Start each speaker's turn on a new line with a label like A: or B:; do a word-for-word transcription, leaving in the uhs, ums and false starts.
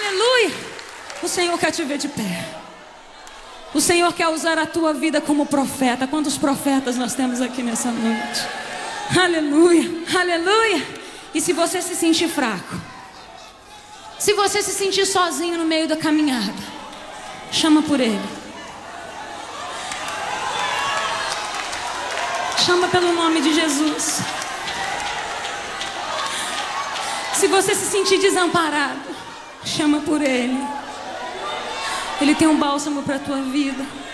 A: Aleluia. O Senhor quer te ver de pé. O Senhor quer usar a tua vida como profeta. Quantos profetas nós temos aqui nessa noite? Aleluia, aleluia. E se você se sentir fraco, se você se sentir sozinho no meio da caminhada, chama por Ele. Chama pelo nome de Jesus. Se você se sentir desamparado, chama por Ele. Ele tem um bálsamo para a tua vida.